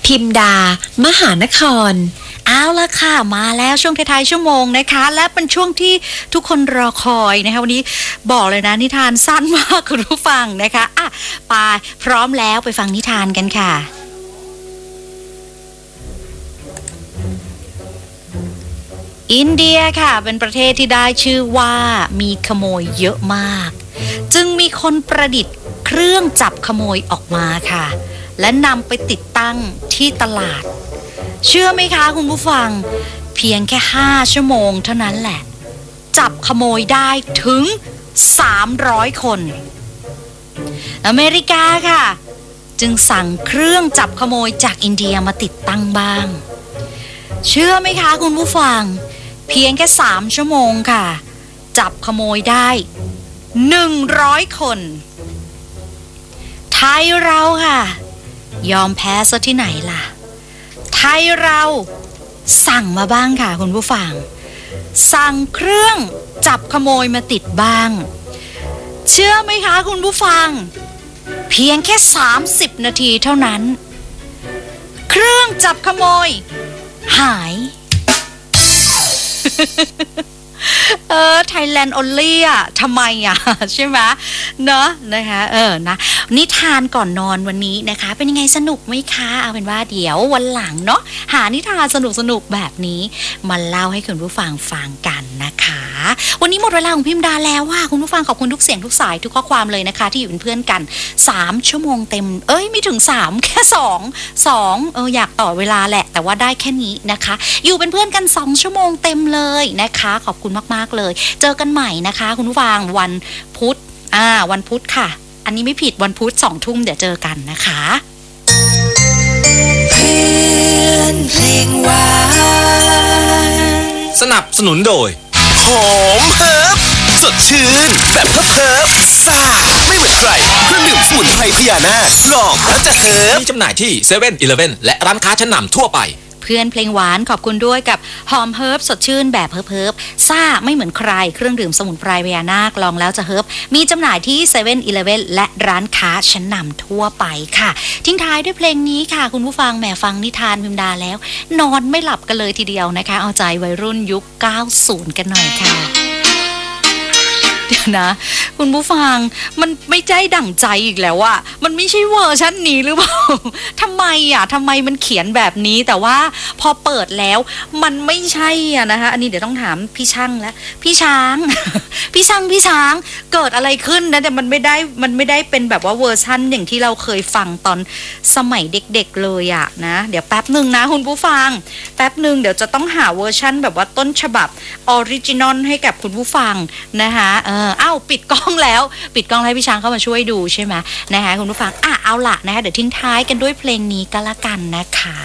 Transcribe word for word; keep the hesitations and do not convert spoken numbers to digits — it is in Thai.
พิมดามหานครเอาละค่ะมาแล้วช่วงท้ายๆชั่วโมงนะคะและเป็นช่วงที่ทุกคนรอคอยนะคะวันนี้บอกเลยนะนิทานสั้นมากคุณผู้ฟังนะคะอ่ะไปพร้อมแล้วไปฟังนิทานกันค่ะอินเดียค่ะเป็นประเทศที่ได้ชื่อว่ามีขโมยเยอะมากจึงมีคนประดิษฐ์เครื่องจับขโมยออกมาค่ะและนำไปติดตั้งที่ตลาดเชื่อไหมคะคุณผู้ฟังเพียงแค่ห้าชั่วโมงเท่านั้นแหละจับขโมยได้ถึงสามร้อยคนอเมริกาค่ะจึงสั่งเครื่องจับขโมยจากอินเดียมาติดตั้งบ้างเชื่อไหมคะคุณผู้ฟังเพียงแค่สามชั่วโมงค่ะจับขโมยได้หนึ่งร้อยคนไทยเราค่ะยอมแพ้ซะที่ไหนล่ะไทยเราสั่งมาบ้างค่ะคุณผู้ฟังสั่งเครื่องจับขโมยมาติดบ้างเชื่อไหมคะคุณผู้ฟังเพียงแค่สามสิบนาทีเท่านั้นเครื่องจับขโมยหายเออ Thailand only อ่ะทำไมอ่ะใช่ไหมเนอะนะคะเออนะนิทานก่อนนอนวันนี้นะคะเป็นยังไงสนุกไหมคะเอาเป็นว่าเดี๋ยววันหลังเนาะหานิทานสนุกสนุกแบบนี้มาเล่าให้คุณผู้ฟังฟังกันนะคะวันนี้หมดเวลาของพิมดาแล้วว่าคุณผู้ฟังขอบคุณทุกเสียงทุกสายทุกข้อความเลยนะคะที่อยู่เป็นเพื่อนกันสามชั่วโมงเต็มเอ้ยไม่ถึงสามแค่สอง สองเอออยากต่อเวลาแหละแต่ว่าได้แค่นี้นะคะอยู่เป็นเพื่อนกันสองชั่วโมงเต็มเลยนะคะขอบคุณมากๆเลยเจอกันใหม่นะคะคุณผู้ฟังวันพุธอ่าวันพุธค่ะอันนี้ไม่ผิดวันพุธสองทุ่มเดี๋ยวเจอกันนะคะเพื่อนเพลงหวานสนับสนุนโดยหอมเฮิร์บสดชื่นแบบเฮิร์บเฮิร์บซ่าไม่เหมือนใครเครื่องดื่มสมุนไพรพญานาคลองแล้วจะเฮิร์บมีจำหน่ายที่เซเว่นอีเลฟเว่นและร้านค้าชั้นนำทั่วไปเพื่อนเพลงหวานขอบคุณด้วยกับหอมเฮิร์บสดชื่นแบบเฮิร์บเฮิร์บซ่าไม่เหมือนใครเครื่องดื่มสมุนไพรพญานาคลองแล้วจะเฮิร์บมีจำหน่ายที่เซเว่นอีเลฟเว่นและร้านค้าชั้นนำทั่วไปค่ะทิ้งท้ายด้วยเพลงนี้ค่ะคุณผู้ฟังแหมฟังนิทานพิมดาแล้วนอนไม่หลับกันเลยทีเดียวนะคะเอาใจวัยรุ่นยุคเก้าสิบกันหน่อยค่ะเดี๋ยวนะคุณผู้ฟังมันไม่ใจดั่งใจอีกแล้วอะมันไม่ใช่เวอร์ชันนี้หรือเปล่าทำไมอะทำไมมันเขียนแบบนี้แต่ว่าพอเปิดแล้วมันไม่ใช่อะนะคะอันนี้เดี๋ยวต้องถามพี่ช่างแล้วพี่ช้าง พี่ช่างพี่ช้างเกิดอะไรขึ้นนะแต่มันไม่ได้มันไม่ได้เป็นแบบว่าเวอร์ชันอย่างที่เราเคยฟังตอนสมัยเด็กๆเลยอะนะเดี๋ยวแป๊บนึงนะคุณผู้ฟังแป๊บนึงเดี๋ยวจะต้องหาเวอร์ชันแบบว่าต้นฉบับออริจินอลให้กับคุณผู้ฟังนะคะเออเอ้าปิดกล้องแล้วปิดกล้องให้พี่ช้างเข้ามาช่วยดูใช่ไหมนะคะคุณผู้ฟังอ่ะเอาล่ะนะคะเดี๋ยวทิ้งท้ายกันด้วยเพลงนี้ก็แล้วกันนะคะ